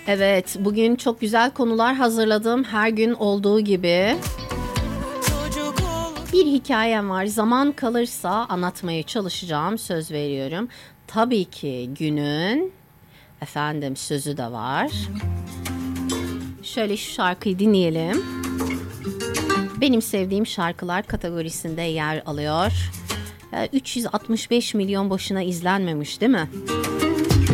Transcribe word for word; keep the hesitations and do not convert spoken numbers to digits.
Evet, bugün çok güzel konular hazırladım. Her gün olduğu gibi. Bir hikayem var. Zaman kalırsa anlatmaya çalışacağım. Söz veriyorum. Tabii ki günün efendim sözü de var. Şöyle şu şarkıyı dinleyelim. Benim sevdiğim şarkılar kategorisinde yer alıyor. üç yüz altmış beş milyon boşuna izlenmemiş, değil mi?